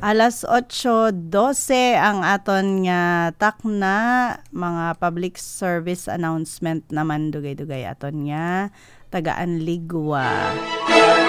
Alas 8:12 ang aton nga takna, mga public service announcement naman dugay-dugay aton nga tagaan ligwa.